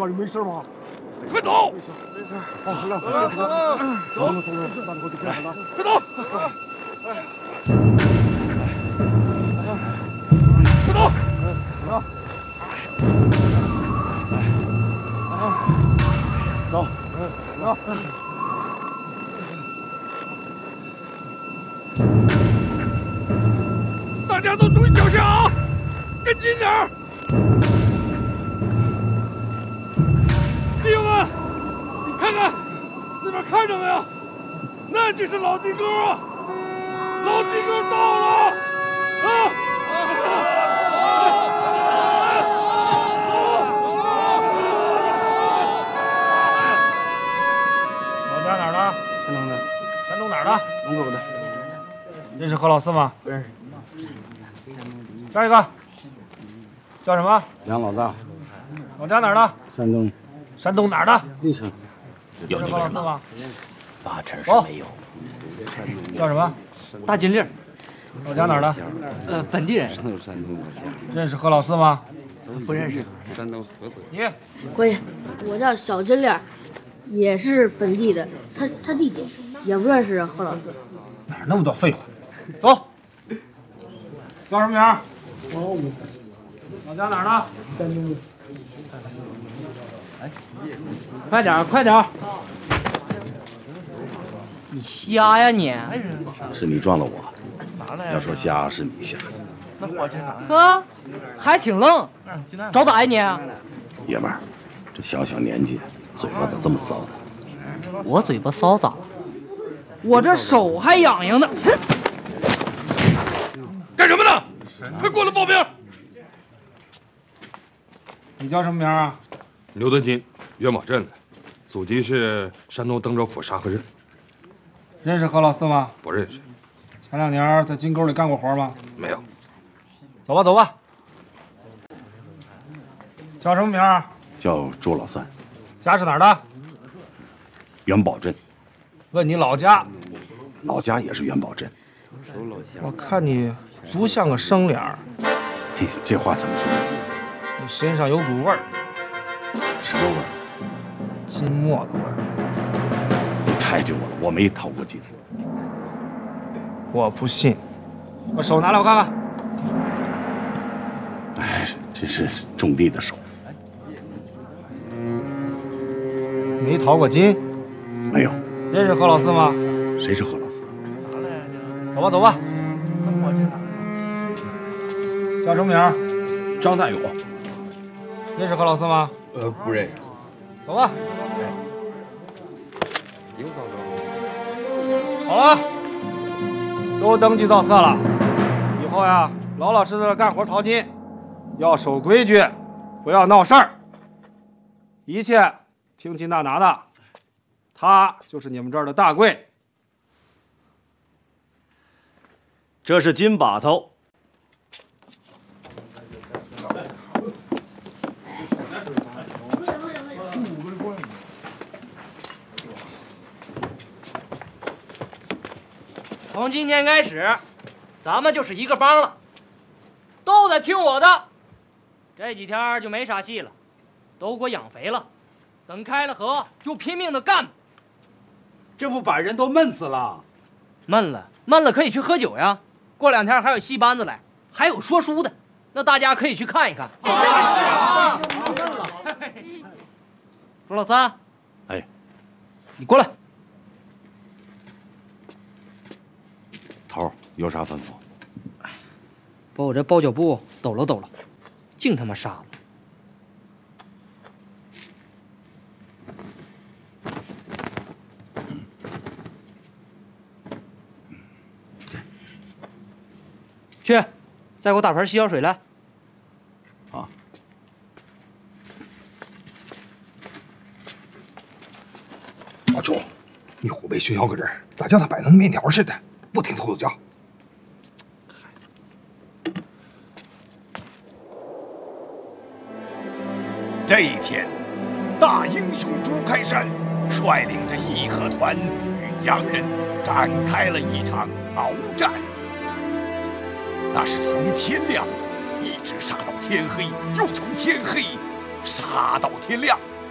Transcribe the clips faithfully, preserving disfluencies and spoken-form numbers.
高人没事吧？ 快走！ 没事没事。好，来，我先走。走，走走，那我就别了。 快走！快走！ 啊！走。啊！ 大家都注意脚下啊，跟紧点儿！弟兄们，你看看那边看着没有？那就是老地沟啊！老地沟到了啊！ 老家哪儿的？ 山东的。 山东哪儿的？ 龙口的。 认识何老四吗？ 不认识。 下一个，叫什么？ 杨老大。 老家哪儿的？ 山东。 山东哪儿的？ 历城。 有何老四吗？ 八成是没有。 叫什么？ 大金粒。 老家哪儿的？ 呃，本地人。 山东的。 认识何老四吗？ 不认识。 山东菏泽。 你。 关爷，我叫小金链，也是本地的。他他弟弟也不认识何老四。 哪儿那么多废话？走。叫什么名？王武。老家哪儿的？ 山东的。 哎，快点快点你瞎呀你！ 是你撞了我。要说瞎是你瞎。 那火车哪？呵，还挺愣。找打呀你？ 爷们儿，这小小年纪，嘴巴咋这么骚呢？ 我嘴巴骚咋了？我这手还痒痒呢。 干什么呢？快过来报名！ 你叫什么名啊？ 刘德金，元宝镇的，祖籍是山东登州府沙河镇。 认识何老四吗？ 不认识。 前两年在金沟里干过活吗？ 没有。 走吧走吧。叫什么名啊？ 叫朱老三。 家是哪儿的？ 元宝镇。 问你老家。 老家也是元宝镇。 我看你不像个生脸儿。 嘿，这话怎么说？ 你身上有股味儿。 什么味儿？ 金沫子味儿。 你抬举我了，我没掏过金。 我不信。把手拿来我看看。 哎，这是种地的手。 没淘过金？ 没有。 认识何老四吗？ 谁是何老四？ 走吧走吧。叫什么名？ 张大勇。 认识何老四吗？ 呃，不认识。 走吧。好了，都登记造册了。以后呀，老老实实的干活淘金，要守规矩，不要闹事儿。一切听金大拿的，他就是你们这儿的大贵。 这是金把头。 从今天开始，咱们就是一个帮了，都得听我的。这几天就没啥戏了，都给我养肥了。等开了河，就拼命的干。 这不把人都闷死了？ 闷了，闷了可以去喝酒呀。过两天还有戏班子来，还有说书的，那大家可以去看一看。啊！闷了。朱老三， 哎， 你过来。 头儿有啥吩咐？ 把我这包脚布抖了抖了，净他妈傻子。去，再给我打盆洗脚水来。 啊。 老邱，你湖北学校个人咋叫他摆弄面条似的，不停偷偷叫？ 这一天，大英雄朱开山率领着义和团与洋人展开了一场鏖战。那是从天亮一直杀到天黑，又从天黑杀到天亮。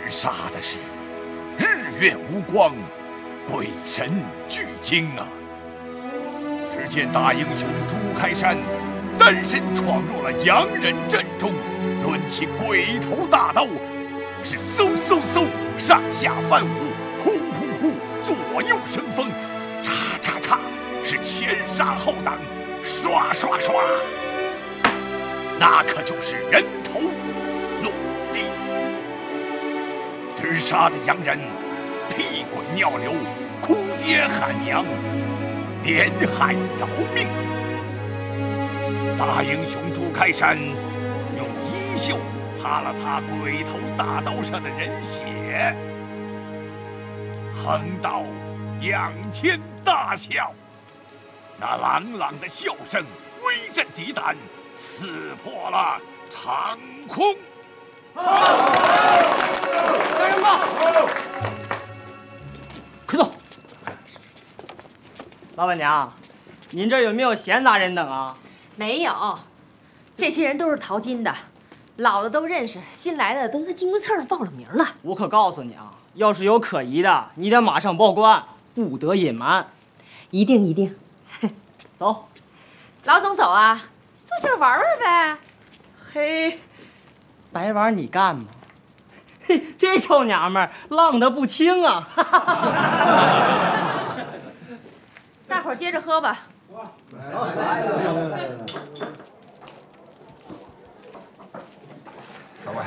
杀的是日月无光，鬼神俱惊啊！只见大英雄朱开山单身闯入了洋人阵中，抡起鬼头大刀，是嗖嗖嗖上下翻舞，呼呼呼左右生风，叉叉叉是前杀后挡，刷刷刷，那可就是人头落地。直杀的洋人屁滚尿流，哭爹喊娘，连喊饶命。大英雄朱开山用衣袖擦了擦鬼头大刀上的人血，横刀仰天大笑，那朗朗的笑声威震敌胆，刺破了长空。 干什么？快走！老板娘，您这儿有没有闲杂人等啊？ 没有，这些人都是淘金的，老的都认识，新来的都在金库册上报了名了。 我可告诉你啊，要是有可疑的，你得马上报官，不得隐瞒。 一定一定。 走， 老总走啊，坐下来玩玩呗。 嘿，白玩你干吗？嘿，这臭娘们儿浪得不轻啊！ 大伙儿接着喝吧。 老板，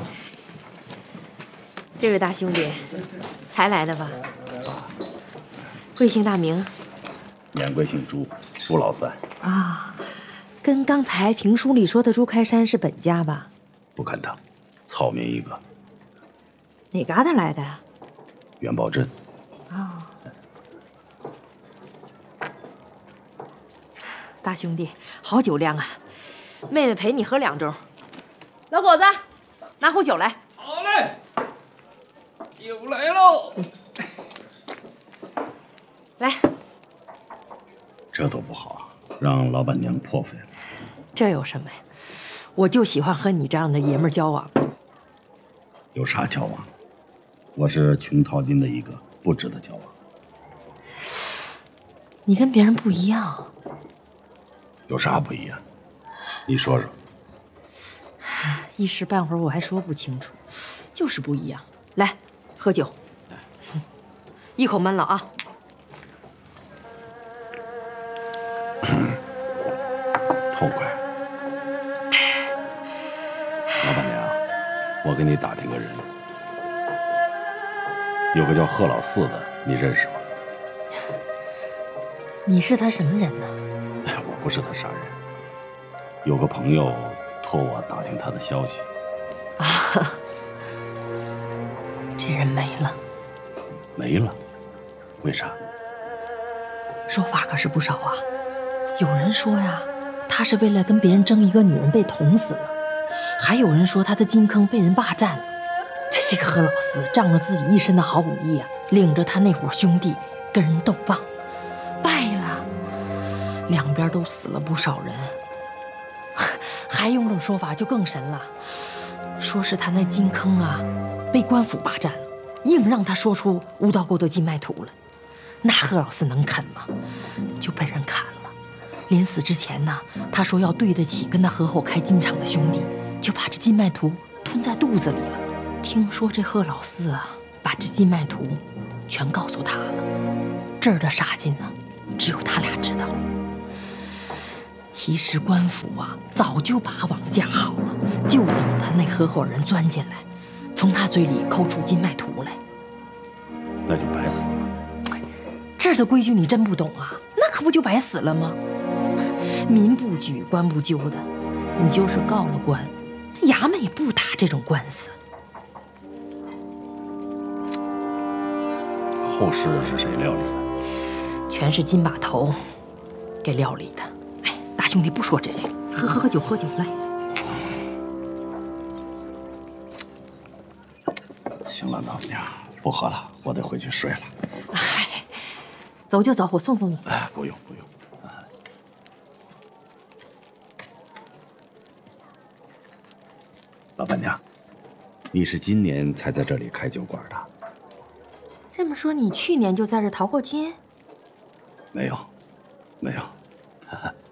这位大兄弟，才来的吧？贵姓大名？ 免贵姓朱，朱老三。 啊，跟刚才评书里说的朱开山是本家吧？ 不敢当，草民一个。 哪旮瘩来的呀？ 元宝镇。 哦，大兄弟，好酒量啊！妹妹陪你喝两盅。老果子，拿壶酒来。 好嘞，酒来喽。 来， 这都不好，让老板娘破费了。 这有什么呀？我就喜欢和你这样的爷们儿交往。 有啥交往？我是穷淘金的一个，不值得交往。 你跟别人不一样。 有啥不一样？你说说。 一时半会儿我还说不清楚，就是不一样。来，喝酒，一口闷了啊！ 痛快。老板娘，我给你打听个人，有个叫贺老四的，你认识吗？ 你是他什么人呢？ 我不是他杀人，有个朋友托我打听他的消息。 啊，这人没了。 没了？为啥？ 说法可是不少啊。有人说呀，他是为了跟别人争一个女人被捅死了；还有人说他的金坑被人霸占了。这个贺老四仗着自己一身的好武艺啊，领着他那伙兄弟跟人斗棒，败了，两边都死了不少人。还有种说法就更神了，说是他那金坑啊被官府霸占了，硬让他说出吴道沟的金脉图了。那贺老四能啃吗？就被人砍了。临死之前呢，他说要对得起跟他合伙开金厂的兄弟，就把这金脉图吞在肚子里了。听说这贺老四啊，把这金脉图全告诉他了。这儿的杀劲呢，只有他俩知道。其实官府啊，早就把网架好了，就等他那合伙人钻进来，从他嘴里抠出金脉图来。 那就白死了。 这儿的规矩你真不懂啊？那可不就白死了吗？民不举，官不究的，你就是告了官，衙门也不打这种官司。 后事是谁料理的？ 全是金把头给料理的。哎，大兄弟不说这些，喝喝喝酒，喝酒来。 行了，老板娘，不喝了，我得回去睡了。 哎，走就走，我送送你。 哎，不用不用。老板娘， 你是今年才在这里开酒馆的？ 这么说，你去年就在这淘过金？ 没有，没有。